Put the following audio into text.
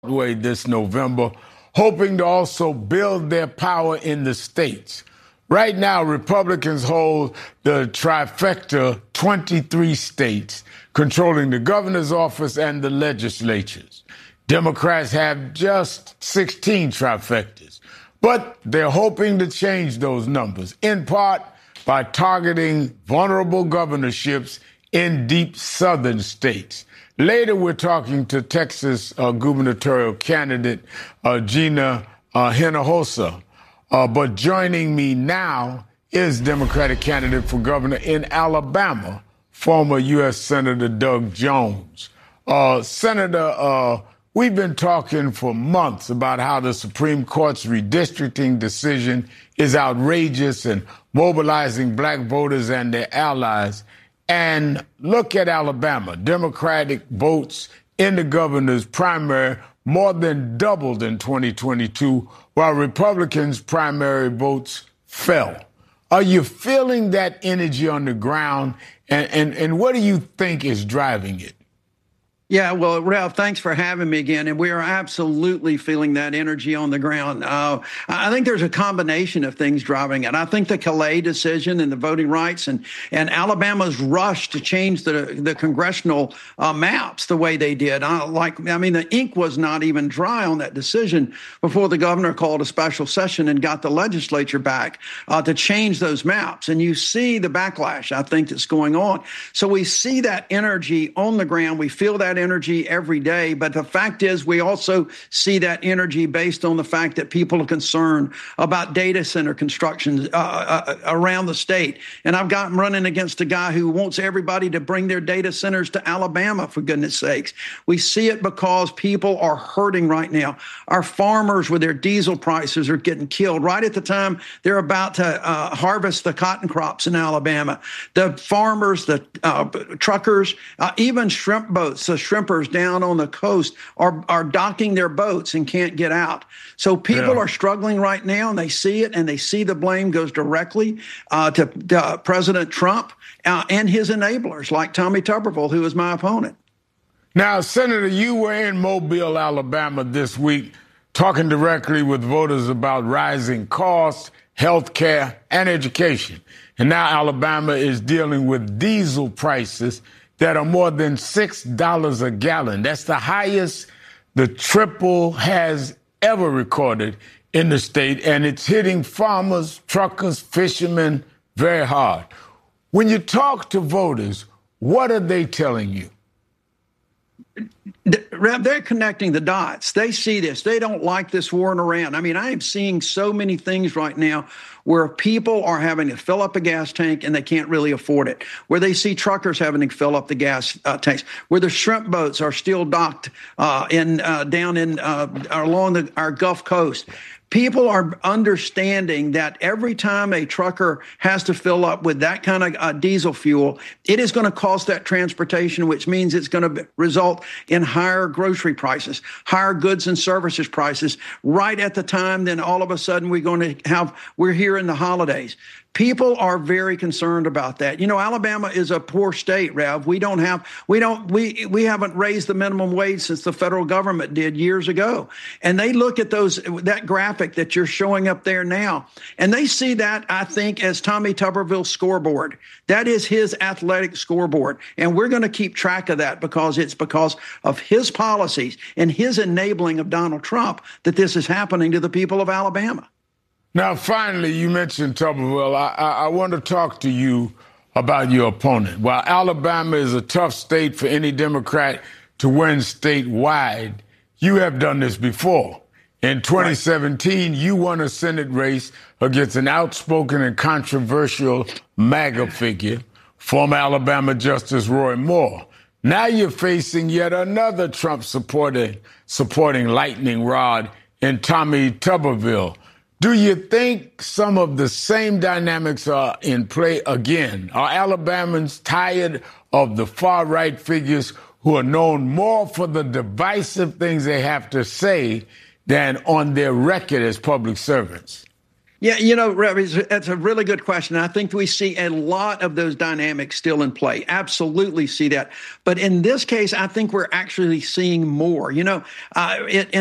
Way this November, hoping to also build their power in the states. Right now, Republicans hold the trifecta, 23 states, controlling the governor's office and the legislatures. Democrats have just 16 trifectas, but they're hoping to change those numbers, in part by targeting vulnerable governorships in deep southern states. Later, we're talking to Texas gubernatorial candidate Gina Hinojosa. But joining me now is Democratic candidate for governor in Alabama, former U.S. Senator Doug Jones. Senator, we've been talking for months about how the Supreme Court's redistricting decision is outrageous and mobilizing black voters and their allies. And look at Alabama. Democratic votes in the governor's primary more than doubled in 2022, while Republicans' primary votes fell. Are you feeling that energy on the ground? And what do you think is driving it? Yeah, well, Ralph, thanks for having me again. And we are absolutely feeling that energy on the ground. I think there's a combination of things driving it. I think the Calais decision and the voting rights and Alabama's rush to change the congressional maps the way they did. The ink was not even dry on that decision before the governor called a special session and got the legislature back to change those maps. And you see the backlash, I think, that's going on. So we see that energy on the ground. We feel that energy every day. But the fact is, we also see that energy based on the fact that people are concerned about data center construction around the state. And I'm running against a guy who wants everybody to bring their data centers to Alabama, for goodness sakes. We see it because people are hurting right now. Our farmers with their diesel prices are getting killed right at the time they're about to harvest the cotton crops in Alabama. The farmers, the truckers, even shrimp boats, the shrimpers down on the coast are docking their boats and can't get out. So people are struggling right now, and they see it, and they see the blame goes directly to President Trump and his enablers like Tommy Tuberville, who is my opponent. Now, Senator, you were in Mobile, Alabama this week, talking directly with voters about rising costs, health care, and education. And now Alabama is dealing with diesel prices that are more than $6 a gallon. That's the highest the triple has ever recorded in the state, and it's hitting farmers, truckers, fishermen very hard. When you talk to voters, what are they telling you? They're connecting the dots. They see this. They don't like this war in Iran. I mean, I am seeing so many things right now where people are having to fill up a gas tank and they can't really afford it, where they see truckers having to fill up the gas tanks, where the shrimp boats are still docked along our Gulf Coast. People are understanding that every time a trucker has to fill up with that kind of diesel fuel, it is going to cost that transportation, which means it's going to result in higher grocery prices, higher goods and services prices, right at the time then all of a sudden we're here in the holidays. People are very concerned about that. You know, Alabama is a poor state, Rev. We haven't raised the minimum wage since the federal government did years ago. And they look at that graphic that you're showing up there now, and they see that, I think, as Tommy Tuberville's scoreboard. That is his athletic scoreboard. And we're going to keep track of that because it's because of his policies and his enabling of Donald Trump that this is happening to the people of Alabama. Now, finally, you mentioned Tuberville. I want to talk to you about your opponent. While Alabama is a tough state for any Democrat to win statewide, you have done this before. In 2017, you won a Senate race against an outspoken and controversial MAGA figure, former Alabama Justice Roy Moore. Now you're facing yet another Trump supporting lightning rod in Tommy Tuberville. Do you think some of the same dynamics are in play again? Are Alabamans tired of the far-right figures who are known more for the divisive things they have to say than on their record as public servants? Yeah, Rev, that's a really good question. I think we see a lot of those dynamics still in play. Absolutely see that. But in this case, I think we're actually seeing more. In